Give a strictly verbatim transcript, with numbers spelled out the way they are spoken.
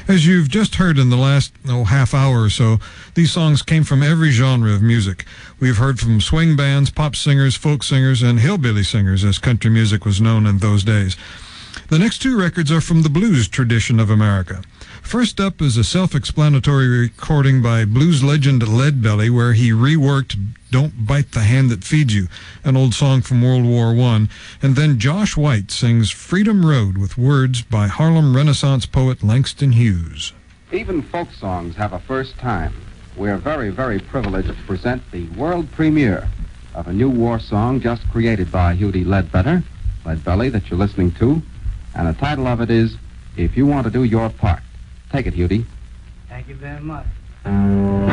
As you've just heard in the last oh, half hour or so, these songs came from every genre of music. We've heard from swing bands, pop singers, folk singers, and hillbilly singers, as country music was known in those days. The next two records are from the blues tradition of America. First up is a self-explanatory recording by blues legend Leadbelly, where he reworked Don't Bite the Hand That Feeds You, an old song from World War One, and then Josh White sings Freedom Road with words by Harlem Renaissance poet Langston Hughes. Even folk songs have a first time. We're very, very privileged to present the world premiere of a new war song just created by Hughie Ledbetter, Leadbelly, that you're listening to, and the title of it is If You Want to Do Your Part. Take it, Hughie. Thank you very much.